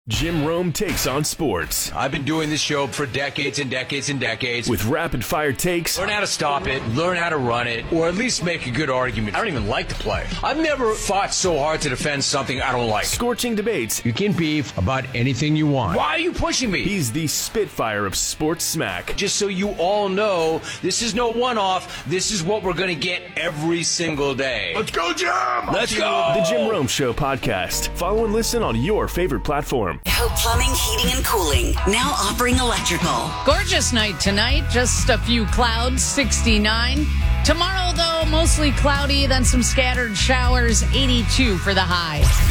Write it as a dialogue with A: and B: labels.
A: Jim Rome takes on sports.
B: I've been doing this show for decades and decades and decades.
A: With rapid-fire takes.
B: Learn how to stop it, learn how to run it, or at least make a good argument. I don't even like to play. I've never fought so hard to defend something I don't like.
A: Scorching debates.
B: You can beef about anything you want. Why are you pushing me?
A: He's the Spitfire of sports smack.
B: Just so you all know, this is no one-off. This is what we're going to get every single day.
C: Let's go, Jim!
B: Let's go!
A: The Jim Rome Show podcast. Follow and listen on your favorite platform.
D: Hope Plumbing, Heating, and Cooling, now offering electrical.
E: Gorgeous night tonight, just a few clouds, 69. Tomorrow, though, mostly cloudy, then some scattered showers, 82 for the high.